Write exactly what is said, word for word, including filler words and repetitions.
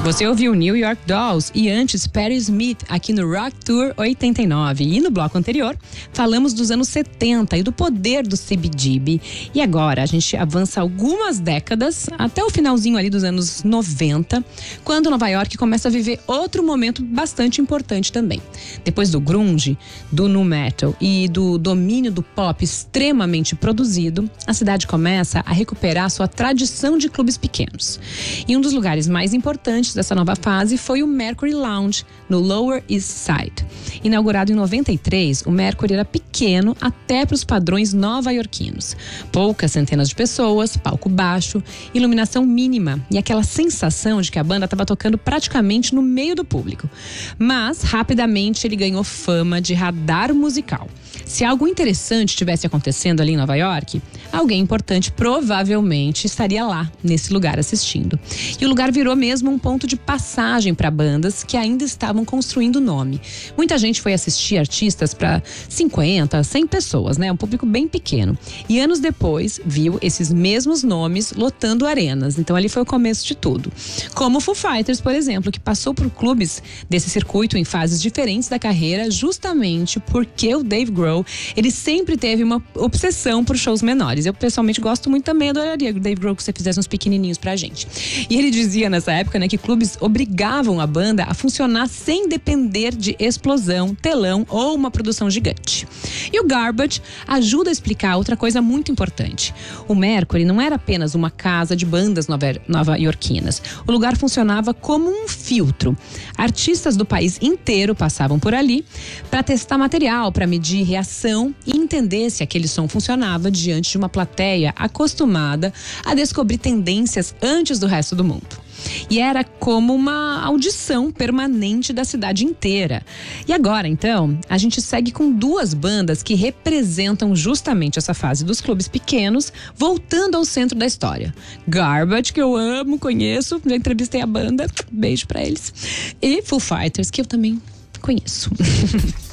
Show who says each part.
Speaker 1: Você ouviu New York Dolls e antes Patti Smith aqui no Rock Tour oitenta e nove. E no bloco anterior, falamos dos anos setenta e do poder do C B G B. E agora a gente avança algumas décadas, até o finalzinho ali dos anos noventa, quando Nova York começa a viver outro momento bastante importante também. Depois do grunge, do nu metal e do domínio do pop extremamente produzido, a cidade começa a recuperar sua tradição de clubes pequenos. E um dos lugares mais importantes dessa nova fase foi o Mercury Lounge, no Lower East Side. Inaugurado em noventa e três, o Mercury era pequeno até para os padrões nova-iorquinos. Poucas centenas de pessoas, palco baixo, iluminação mínima e aquela sensação de que a banda estava tocando praticamente no meio do público. Mas, rapidamente, ele ganhou fama de radar musical. Se algo interessante estivesse acontecendo ali em Nova York, alguém importante provavelmente estaria lá, nesse lugar, assistindo. E o lugar virou mesmo um ponto de passagem para bandas que ainda estavam construindo o nome. Muita gente foi assistir artistas para cinquenta, cem pessoas, né? Um público bem pequeno. E anos depois, viu esses mesmos nomes lotando arenas. Então ali foi o começo de tudo. Como o Foo Fighters, por exemplo, que passou por clubes desse circuito em fases diferentes da carreira, justamente porque o Dave Grohl, ele sempre teve uma obsessão por shows menores. Eu pessoalmente gosto muito também, adoraria o Dave Grohl que você fizesse uns pequenininhos pra gente. E ele dizia nessa época, né, que clubes obrigavam a banda a funcionar sem depender de explosão, telão ou uma produção gigante. E o Garbage ajuda a explicar outra coisa muito importante. O Mercury não era apenas uma casa de bandas nova-iorquinas. O lugar funcionava como um filtro. Artistas do país inteiro passavam por ali para testar material, para medir reação e entender se aquele som funcionava diante de uma plateia acostumada a descobrir tendências antes do resto do mundo. E era como uma audição permanente da cidade inteira. E agora, então, a gente segue com duas bandas que representam justamente essa fase dos clubes pequenos, voltando ao centro da história. Garbage, que eu amo, conheço, já entrevistei a banda, beijo pra eles. E Foo Fighters, que eu também conheço.